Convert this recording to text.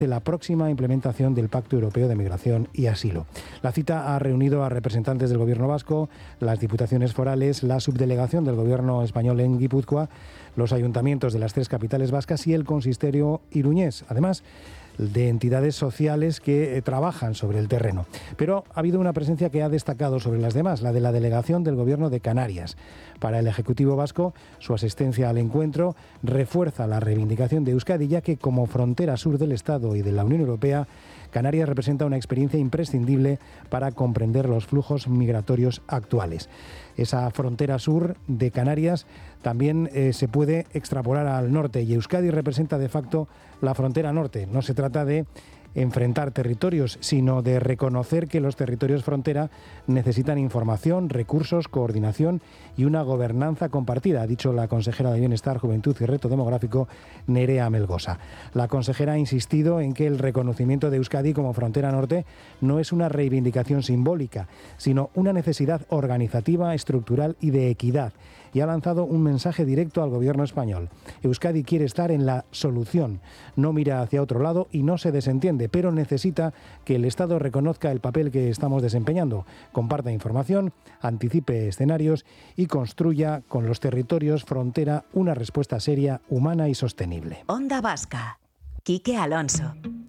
de la próxima implementación del Pacto Europeo de Migración y Asilo. La cita ha reunido a representantes del Gobierno vasco, las diputaciones forales, la subdelegación del Gobierno español en Guipúzcoa, los ayuntamientos de las 3 capitales vascas y el consistorio iruñés, además de entidades sociales que trabajan sobre el terreno. Pero ha habido una presencia que ha destacado sobre las demás, la de la delegación del Gobierno de Canarias. Para el Ejecutivo vasco, su asistencia al encuentro refuerza la reivindicación de Euskadi, ya que como frontera sur del Estado y de la Unión Europea, Canarias representa una experiencia imprescindible para comprender los flujos migratorios actuales. Esa frontera sur de Canarias también se puede extrapolar al norte y Euskadi representa de facto la frontera norte. No se trata de enfrentar territorios, sino de reconocer que los territorios frontera necesitan información, recursos, coordinación y una gobernanza compartida, ha dicho la consejera de Bienestar, Juventud y Reto Demográfico, Nerea Melgosa. La consejera ha insistido en que el reconocimiento de Euskadi como frontera norte no es una reivindicación simbólica, sino una necesidad organizativa, estructural y de equidad, y ha lanzado un mensaje directo al gobierno español. Euskadi quiere estar en la solución, no mira hacia otro lado y no se desentiende, pero necesita que el Estado reconozca el papel que estamos desempeñando, comparta información, anticipe escenarios y construya con los territorios frontera una respuesta seria, humana y sostenible. Onda Vasca. Quique Alonso.